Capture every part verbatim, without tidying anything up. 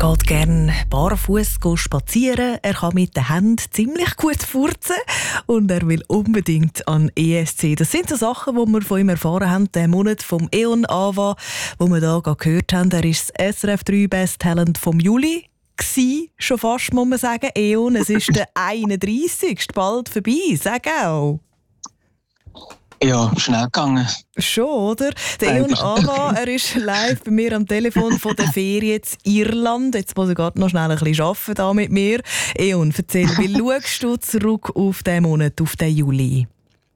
geht gerne barfuß spazieren, er kann mit den Händen ziemlich gut furzen und er will unbedingt an E S C. Das sind so Sachen, die wir von ihm erfahren haben, den Monat vom Eon Ava, wo wir hier gehört haben. Er ist das S R F drei Best Talent vom Juli. Gsi, schon fast, muss man sagen. Eon, es ist der einunddreissigste bald vorbei. Sag auch. Ja, schnell gegangen. Schon, oder? Der Eon Ava, er ist live bei mir am Telefon von der Ferien in Irland. Jetzt muss er gerade noch schnell ein bisschen arbeiten da mit mir. Eon, erzähl, wie schaust du zurück auf diesen Monat, auf den Juli?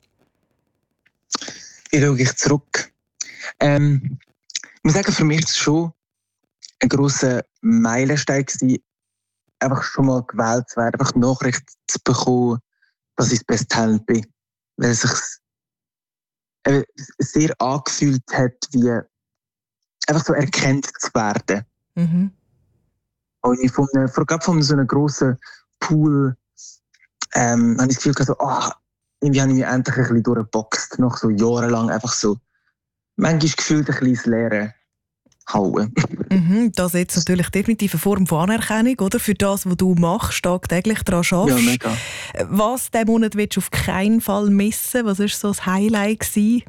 Wie schaue ich zurück? Ähm, ich muss sagen, für mich war es schon ein grosser Meilenstein gewesen, einfach schon mal gewählt zu werden, einfach die Nachricht zu bekommen, dass ich das Best Talent bin. Weil es sich sehr angefühlt hat, wie einfach so erkannt zu werden. Mhm. Und ich von, von, von so einem grossen Pool ähm, habe ich das Gefühl gehabt, so, oh, irgendwie habe ich mich endlich ein bisschen durchgeboxt, nach so jahrelang einfach so, manchmal gefühlt ein bisschen das Leere hauen. Mhm, das ist jetzt natürlich definitiv eine Form von Anerkennung, oder? Für das, was du machst, tagtäglich daran schaffst. Ja, mega. Was diesen Monat willst du auf keinen Fall missen? Was war so das Highlight gewesen?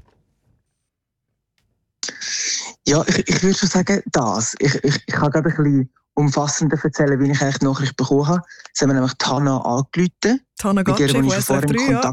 Ja, ich, ich würde schon sagen, das. Ich, ich, ich kann gerade ein bisschen umfassender erzählen, wie ich eigentlich die Nachricht bekommen habe. Sie haben nämlich Tana angerufen. Tana Gatsche von S R F drei, ja.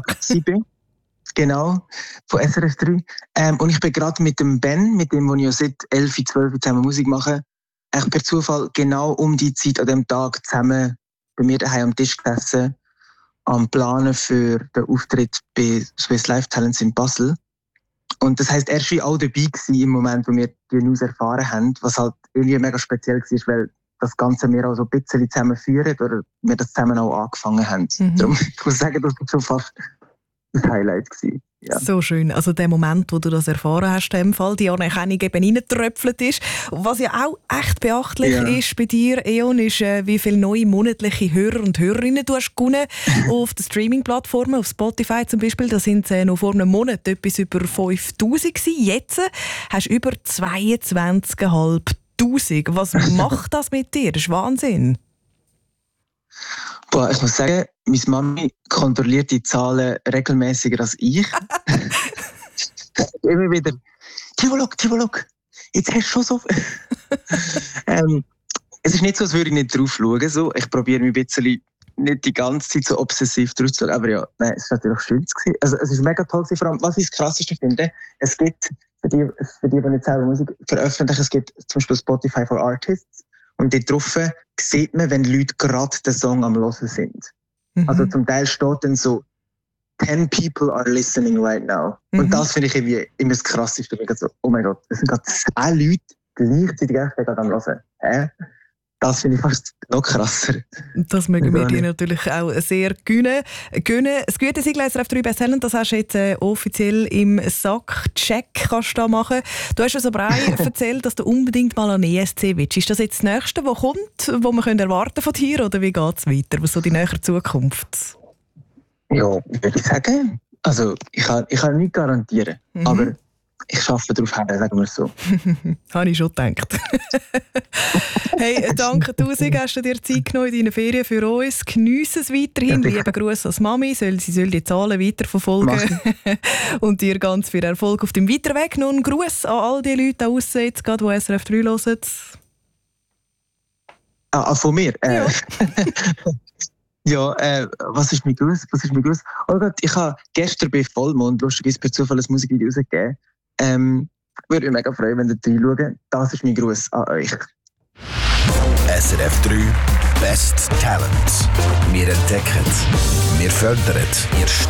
Genau, von S R F drei. Ähm, und ich bin gerade mit dem Ben, mit dem, wo ich ja seit elf, zwölf zusammen Musik mache, echt per Zufall genau um die Zeit an dem Tag zusammen bei mir daheim am Tisch gesessen, am Planen für den Auftritt bei Swiss Life Talents in Basel. Und das heisst, er war auch dabei gewesen im Moment, wo wir die News erfahren haben, was halt irgendwie mega speziell war, weil das Ganze wir auch so ein bisschen zusammenführen oder wir das zusammen auch angefangen haben. Mhm. Darum, ich muss sagen, das war schon fast das Highlight gewesen. Ja. So schön. Also der Moment, wo du das erfahren hast, in dem Fall, die Anerkennung eben reingetröpfelt ist. Was ja auch echt beachtlich ja. ist bei dir, Eon, ist, äh, wie viele neue monatliche Hörer und Hörerinnen du hast gewonnen auf den Streaming-Plattformen, auf Spotify zum Beispiel. Da sind äh, noch vor einem Monat etwas über fünftausend gewesen. Jetzt äh, hast du über zweiundzwanzigtausendfünfhundert. Was macht das mit dir? Das ist Wahnsinn. Boah, ich muss sagen, meine Mami kontrolliert die Zahlen regelmäßiger als ich. Immer wieder, Tivolog, Tivolog, jetzt hast du schon so viel. ähm, es ist nicht so, als würde ich nicht drauf schauen. So. Ich probiere mich ein bisschen nicht die ganze Zeit so obsessiv drauf zu schauen. Aber ja, nein, es war natürlich schön. Also, es ist mega toll gewesen. Vor allem, was ich das Krasseste finde, es gibt, für die, für die, die nicht selber Musik veröffentlichen, es gibt zum Beispiel Spotify for Artists. Und dort drauf sieht man, wenn Leute gerade den Song am Hören sind. Mhm. Also zum Teil steht dann so, ten people are listening right now. Mhm. Und das finde ich irgendwie immer das Krasseste. So, oh mein Gott, es sind gerade zwei Leute gleichzeitig gerade am Hören. Hä? Das finde ich fast noch krasser. Das mögen wir dir natürlich auch sehr gönnen. gönnen. Das Gütesiegel S R F drei Best Talent, das hast du jetzt äh, offiziell im Sack. Check kannst du da machen. Du hast uns aber auch erzählt, dass du unbedingt mal an E S C willst. Ist das jetzt das Nächste, was kommt, was wir können erwarten von dir, oder wie geht es weiter? Was so die nähere Zukunft? Ja, würde ich sagen. Also, ich kann, ich kann nicht garantieren, mhm. aber ich arbeite darauf hin, sagen wir es so. Habe ich schon gedacht. Hey, danke tausend, hast du dir Zeit genommen in deinen Ferien für uns. Geniesse es weiterhin. Ja, liebe Grüße als Mami. Soll, sie soll die Zahlen weiterverfolgen. Und dir ganz viel Erfolg auf dem weiteren Weg. Nun Gruß an all die Leute da draussen, jetzt gerade, die S R F drei hören. Ah, von mir? Ja. Äh. Ja, äh, was ist mein Gruß? Was ist mein Gruß? Oh Gott, ich habe gestern bei Vollmond lustigerweise per Zufall ein Musikvideo rausgegeben. Ähm, würde mich mega freuen, wenn ihr reinschaut. Das ist mein Gruß an euch. S R F drei Best Talent. Wir entdecken, wir fördern, wir